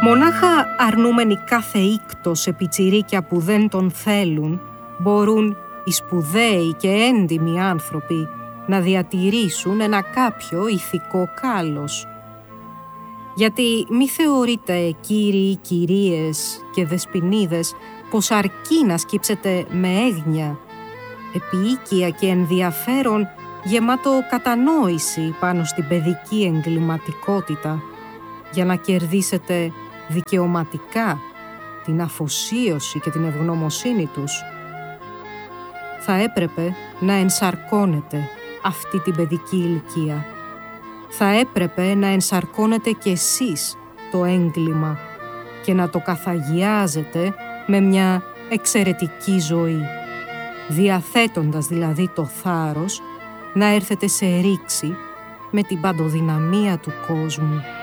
Μονάχα αρνούμενοι κάθε ήκτο σε πιτσιρίκια που δεν τον θέλουν, μπορούν οι σπουδαίοι και έντιμοι άνθρωποι να διατηρήσουν ένα κάποιο ηθικό κάλος. Γιατί μη θεωρείτε, κύριοι, κυρίες και δεσποινίδες, πως αρκεί να σκύψετε με έγνοια, επίοικια και ενδιαφέρον, γεμάτο κατανόηση πάνω στην παιδική εγκληματικότητα, για να κερδίσετε δικαιωματικά την αφοσίωση και την ευγνωμοσύνη τους. Θα έπρεπε να ενσαρκώνετε αυτή την παιδική ηλικία. Θα έπρεπε να ενσαρκώνετε κι εσείς το έγκλημα και να το καθαγιάζετε με μια εξαιρετική ζωή, διαθέτοντας δηλαδή το θάρρος να έρθετε σε ρήξη με την παντοδυναμία του κόσμου.